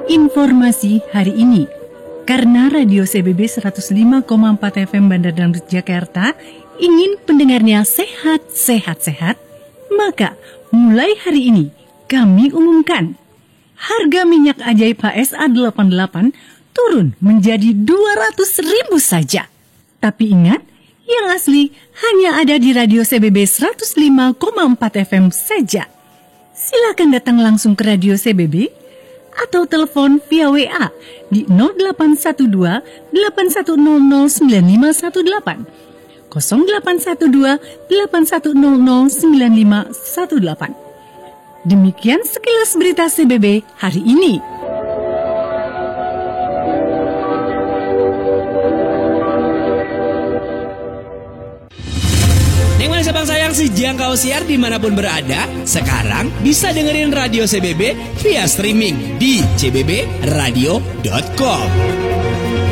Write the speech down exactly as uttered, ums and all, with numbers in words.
Informasi hari ini. Karena Radio C B B seratus lima koma empat F M Bandar Dangdut Jakarta ingin pendengarnya sehat-sehat-sehat, maka mulai hari ini kami umumkan harga minyak ajaib H S A delapan puluh delapan turun menjadi dua ratus ribu saja. Tapi ingat, yang asli hanya ada di Radio C B B seratus lima koma empat F M saja. Silakan datang langsung ke Radio C B B atau telepon via W A di nol delapan satu dua delapan satu nol nol sembilan lima satu delapan, nol delapan satu dua delapan satu nol nol sembilan lima satu delapan. Demikian sekilas berita C B B hari ini. Sabang sayang si jangkau siar dimanapun berada, sekarang bisa dengerin Radio C B B via streaming di c b b radio dot com.